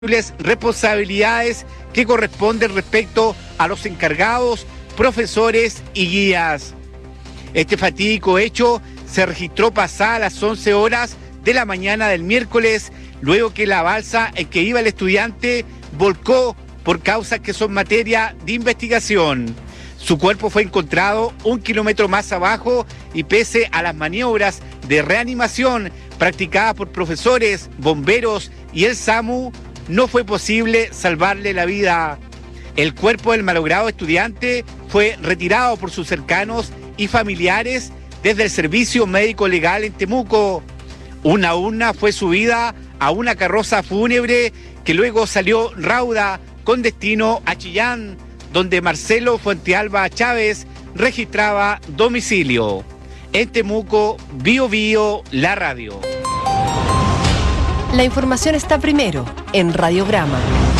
responsabilidades que corresponden respecto a los encargados, profesores y guías. Este fatídico hecho se registró pasadas las 11 horas de la mañana del miércoles, luego que la balsa en que iba el estudiante volcó por causas que son materia de investigación. Su cuerpo fue encontrado 1 kilómetro más abajo y pese a las maniobras de reanimación practicadas por profesores, bomberos y el SAMU, no fue posible salvarle la vida. El cuerpo del malogrado estudiante fue retirado por sus cercanos y familiares desde el servicio médico legal en Temuco. Una urna fue subida a una carroza fúnebre que luego salió rauda con destino a Chillán, donde Marcelo Fuentealba Chávez registraba domicilio. En Temuco, Bío Bío, la radio. La información está primero en Radiograma.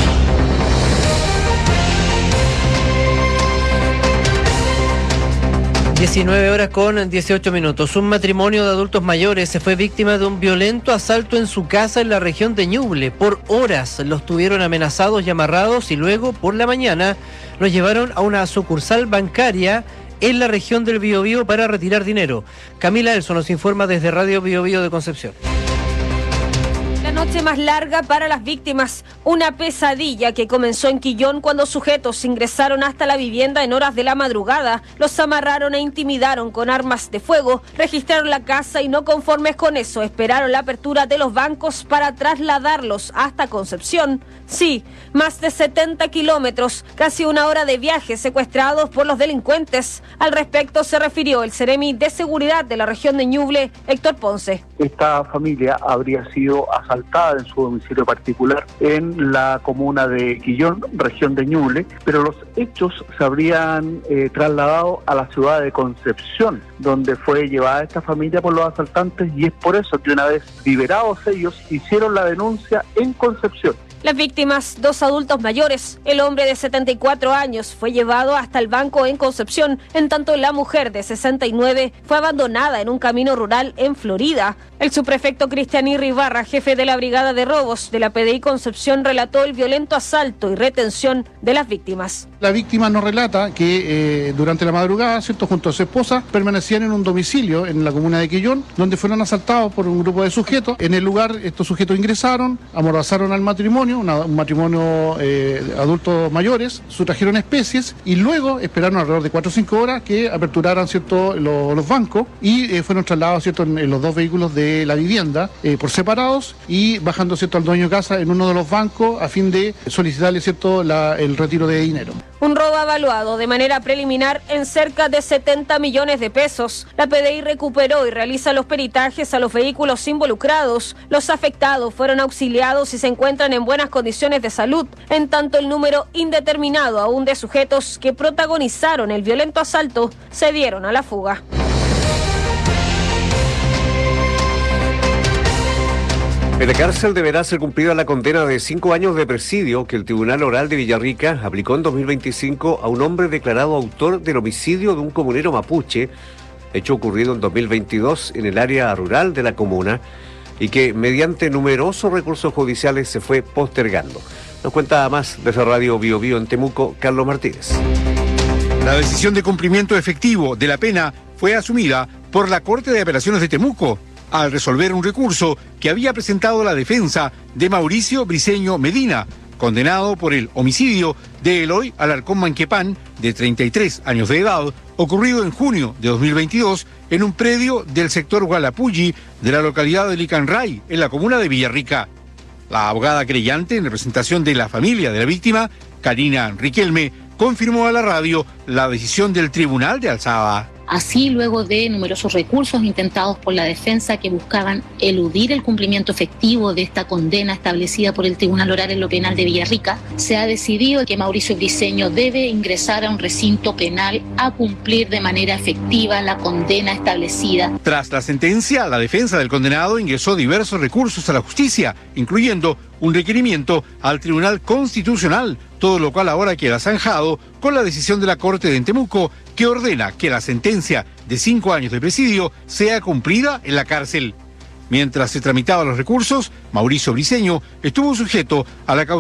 19:18. Un matrimonio de adultos mayores se fue víctima de un violento asalto en su casa en la región de Ñuble. Por horas los tuvieron amenazados y amarrados y luego, por la mañana, los llevaron a una sucursal bancaria en la región del Biobío para retirar dinero. Camila Elso nos informa desde Radio Biobío de Concepción. Noche más larga para las víctimas, una pesadilla que comenzó en Quillón cuando sujetos ingresaron hasta la vivienda en horas de la madrugada, los amarraron e intimidaron con armas de fuego, registraron la casa y no conformes con eso, esperaron la apertura de los bancos para trasladarlos hasta Concepción. Sí, más de 70 kilómetros, casi una hora de viaje secuestrados por los delincuentes. Al respecto se refirió el Seremi de Seguridad de la región de Ñuble, Héctor Ponce. Esta familia habría sido asaltada en su domicilio particular en la comuna de Quillón, región de Ñuble, pero los hechos se habrían trasladado a la ciudad de Concepción, donde fue llevada esta familia por los asaltantes, y es por eso que una vez liberados ellos hicieron la denuncia en Concepción. Las víctimas, 2 adultos mayores. El hombre de 74 años fue llevado hasta el banco en Concepción, en tanto la mujer de 69 fue abandonada en un camino rural en Florida. El subprefecto Cristian Irribarra, jefe de la Brigada de Robos de la PDI Concepción, relató el violento asalto y retención de las víctimas. La víctima nos relata que durante la madrugada, ¿cierto?, junto a su esposa, permanecían en un domicilio en la comuna de Quillón, donde fueron asaltados por un grupo de sujetos. En el lugar, estos sujetos ingresaron, amordazaron al matrimonio, un matrimonio adultos mayores, sustrajeron especies y luego esperaron alrededor de 4 o 5 horas que aperturaran, ¿cierto?, los bancos y fueron trasladados, ¿cierto?, en los 2 vehículos de la vivienda por separados y bajando, ¿cierto?, al dueño de casa en uno de los bancos a fin de solicitarle, ¿cierto?, el retiro de dinero. Un robo evaluado de manera preliminar en cerca de 70 millones de pesos. La PDI recuperó y realiza los peritajes a los vehículos involucrados. Los afectados fueron auxiliados y se encuentran en buenas condiciones de salud, en tanto el número indeterminado aún de sujetos que protagonizaron el violento asalto se dieron a la fuga. En la cárcel deberá ser cumplida la condena de 5 años de presidio que el Tribunal Oral de Villarrica aplicó en 2025 a un hombre declarado autor del homicidio de un comunero mapuche, hecho ocurrido en 2022 en el área rural de la comuna y que mediante numerosos recursos judiciales se fue postergando. Nos cuenta más desde Radio Biobío en Temuco, Carlos Martínez. La decisión de cumplimiento efectivo de la pena fue asumida por la Corte de Apelaciones de Temuco, al resolver un recurso que había presentado la defensa de Mauricio Briceño Medina, condenado por el homicidio de Eloy Alarcón Manquepán, de 33 años de edad, ocurrido en junio de 2022 en un predio del sector Gualapulli de la localidad de Licanray, en la comuna de Villarrica. La abogada creyente, en representación de la familia de la víctima, Karina Riquelme, confirmó a la radio la decisión del Tribunal de Alzada. Así, luego de numerosos recursos intentados por la defensa que buscaban eludir el cumplimiento efectivo de esta condena establecida por el Tribunal Oral en lo Penal de Villarrica, se ha decidido que Mauricio Briceño debe ingresar a un recinto penal a cumplir de manera efectiva la condena establecida. Tras la sentencia, la defensa del condenado ingresó diversos recursos a la justicia, incluyendo un requerimiento al Tribunal Constitucional, todo lo cual ahora queda zanjado con la decisión de la Corte de Temuco, que ordena que la sentencia de 5 años de presidio sea cumplida en la cárcel. Mientras se tramitaban los recursos, Mauricio Briceño estuvo sujeto a la causa